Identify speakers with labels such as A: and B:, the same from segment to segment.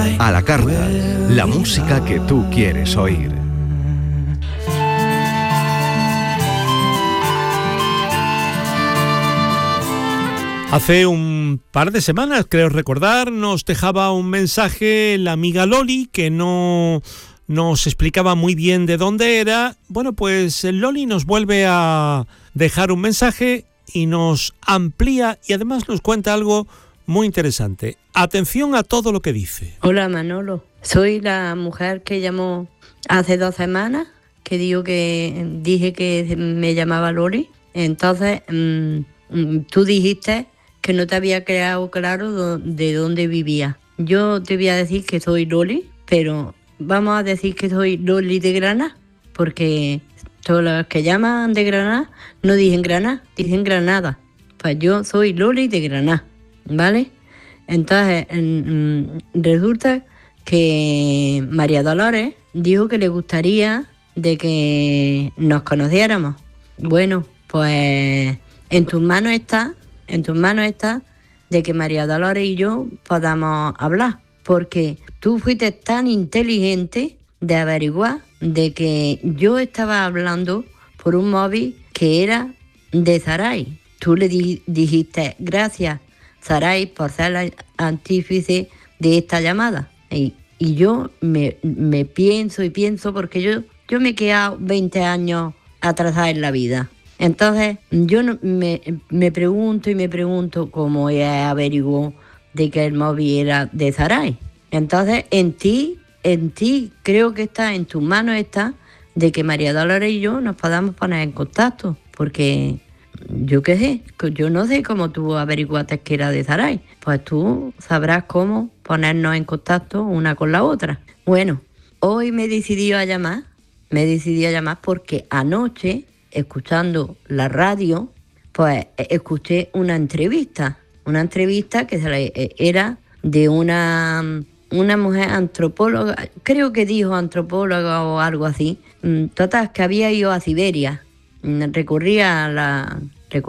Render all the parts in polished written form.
A: A la carta, la música que tú quieres oír.
B: Hace un par de semanas, creo recordar, nos dejaba un mensaje la amiga Loli, que no nos explicaba muy bien de dónde era. Bueno, pues Loli nos vuelve a dejar un mensaje y nos amplía y además nos cuenta algo muy interesante. Atención a todo lo que dice.
C: Hola Manolo, soy la mujer que llamó hace 2 semanas, que dije que me llamaba Loli. Entonces, tú dijiste que no te había quedado claro de dónde vivía. Yo te voy a decir que soy Loli, pero vamos a decir que soy Loli de Granada, porque todos los que llaman de Granada no dicen Granada, dicen Granada. Pues yo soy Loli de Granada, ¿vale? Entonces, resulta que María Dolores dijo que le gustaría de que nos conociéramos. Bueno, pues en tus manos está de que María Dolores y yo podamos hablar, porque tú fuiste tan inteligente de averiguar de que yo estaba hablando por un móvil que era de Saray. Tú le dijiste gracias, Saray, por ser la artífice de esta llamada. Y yo me pienso porque yo me he quedado 20 años atrasada en la vida. Entonces, yo me pregunto cómo ella averiguó de que el móvil era de Saray. Entonces, en ti, creo que está, en tus manos está, de que María Dolores y yo nos podamos poner en contacto, porque yo qué sé, yo no sé cómo tú averiguaste que era de Saray. Pues tú sabrás cómo ponernos en contacto una con la otra. Bueno, hoy me decidí a llamar porque anoche, escuchando la radio, pues escuché una entrevista que era de una mujer antropóloga, creo que dijo antropóloga o algo así, total, que había ido a Siberia, recurría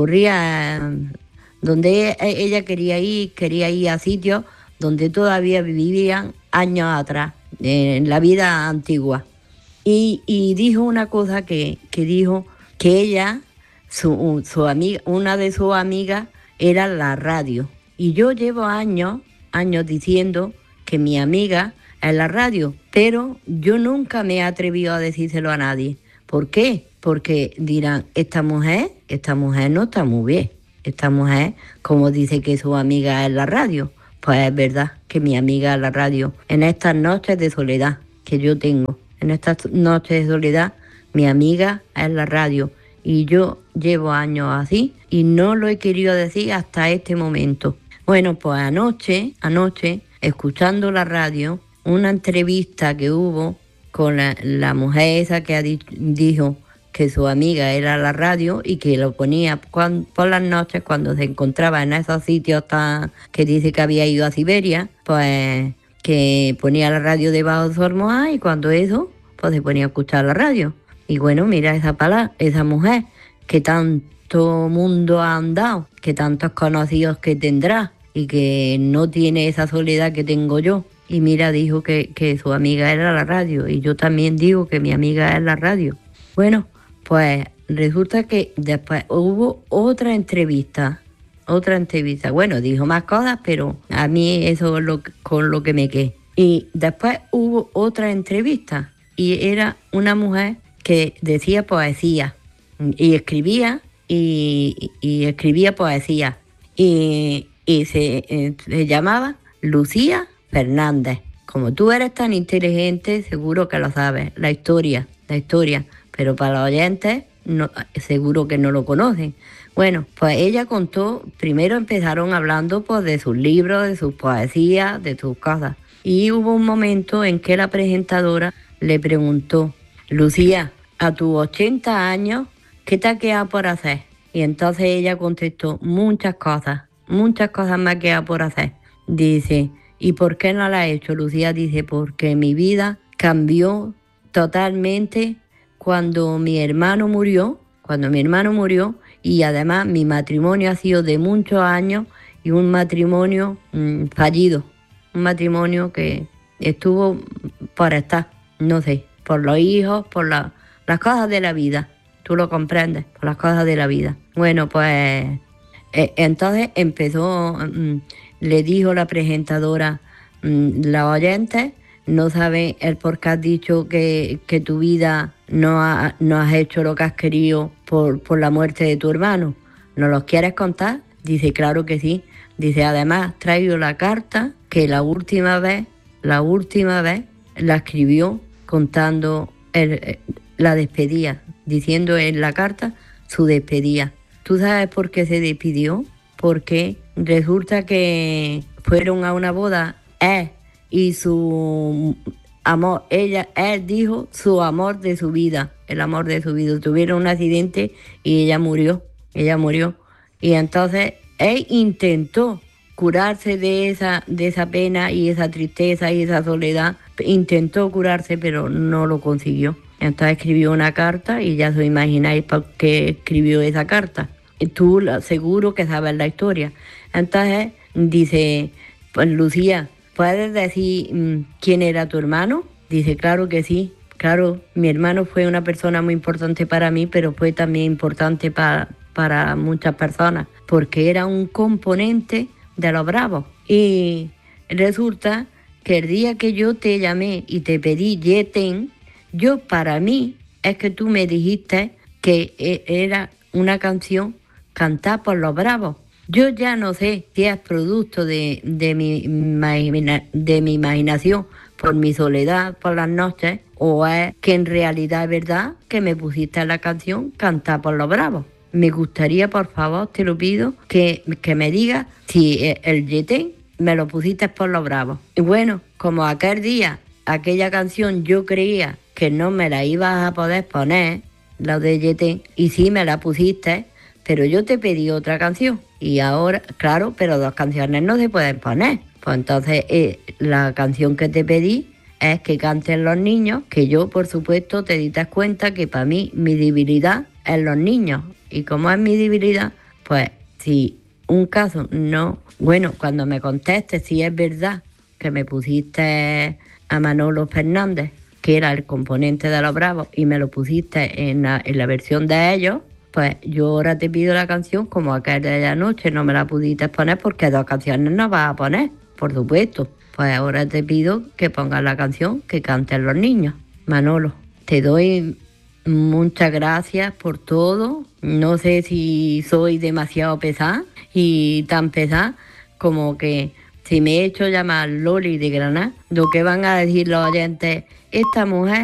C: donde ella quería ir a sitios donde todavía vivían años atrás, en la vida antigua. Y dijo una cosa que dijo que ella, su amiga, una de sus amigas era la radio. Y yo llevo años diciendo que mi amiga es la radio, pero yo nunca me he atrevido a decírselo a nadie. ¿Por qué? Porque dirán, esta mujer no está muy bien. Esta mujer, como dice que su amiga es la radio, pues es verdad que mi amiga es la radio. En estas noches de soledad que yo tengo, en estas noches de soledad, mi amiga es la radio. Y yo llevo años así y no lo he querido decir hasta este momento. Bueno, pues anoche, escuchando la radio, una entrevista que hubo con la mujer esa que dijo que su amiga era la radio y que lo ponía por las noches cuando se encontraba en esos sitios que dice que había ido a Siberia, pues que ponía la radio debajo de su almohada y cuando eso, pues se ponía a escuchar la radio. Y bueno, mira esa mujer que tanto mundo ha andado, que tantos conocidos que tendrá y que no tiene esa soledad que tengo yo. Y mira, dijo que su amiga era la radio y yo también digo que mi amiga es la radio. Bueno, pues resulta que después hubo otra entrevista. Bueno, dijo más cosas, pero a mí eso es con lo que me quedé. Y después hubo otra entrevista y era una mujer que decía poesía y escribía poesía y se llamaba Lucía Fernández. Como tú eres tan inteligente, seguro que lo sabes, la historia, pero para los oyentes no, seguro que no lo conocen. Bueno, pues ella contó, primero empezaron hablando pues de sus libros, de sus poesías, de sus cosas. Y hubo un momento en que la presentadora le preguntó, Lucía, a tus 80 años, ¿qué te ha quedado por hacer? Y entonces ella contestó, muchas cosas me ha quedado por hacer. Dice, ¿y por qué no la ha hecho? Lucía dice, porque mi vida cambió totalmente cuando mi hermano murió, y además mi matrimonio ha sido de muchos años y un matrimonio fallido, un matrimonio que estuvo por estar, no sé, por los hijos, por las cosas de la vida. Tú lo comprendes, por las cosas de la vida. Bueno, pues entonces empezó, le dijo la presentadora, los oyentes no saben el por qué has dicho que tu vida no has hecho lo que has querido por la muerte de tu hermano. ¿Nos los quieres contar? Dice, claro que sí. Dice, además traigo la carta que la última vez la escribió contando la despedida, diciendo en la carta su despedida. ¿Tú sabes por qué se despidió? Porque resulta que fueron a una boda él y su amor, él dijo su amor de su vida, el amor de su vida. Tuvieron un accidente y ella murió. Y entonces él intentó curarse de esa pena y esa tristeza y esa soledad. Intentó curarse, pero no lo consiguió. Entonces escribió una carta y ya os imagináis por qué escribió esa carta. Tú seguro que sabes la historia. Entonces dice, pues Lucía, ¿puedes decir quién era tu hermano? Dice, claro que sí. Claro, mi hermano fue una persona muy importante para mí, pero fue también importante para muchas personas, porque era un componente de los Bravos. Y resulta que el día que yo te llamé y te pedí Yeten, para mí es que tú me dijiste que era una canción cantada por los Bravos. Yo ya no sé si es producto de mi imaginación, por mi soledad, por las noches, o es que en realidad es verdad que me pusiste la canción cantada por los Bravos. Me gustaría, por favor, te lo pido, que me digas si el Yetén me lo pusiste por los Bravos. Y bueno, como aquel día, aquella canción yo creía que no me la ibas a poder poner, la de Yetén, y sí me la pusiste, pero yo te pedí otra canción. Y ahora, claro, pero dos canciones no se pueden poner. Pues entonces la canción que te pedí es que canten los niños, que yo, por supuesto, te diste cuenta que para mí mi debilidad es los niños. Y como es mi debilidad, pues si un caso no... Bueno, cuando me contestes si es verdad que me pusiste a Manolo Fernández, que era el componente de los Bravos, y me lo pusiste en la versión de ellos, pues yo ahora te pido la canción como aquella de anoche no me la pudiste poner porque dos canciones no vas a poner, por supuesto. Pues ahora te pido que pongas la canción que canten los niños. Manolo, te doy muchas gracias por todo. No sé si soy demasiado pesada y tan pesada como que si me he hecho llamar Loli de Granada, lo que van a decir los oyentes, esta mujer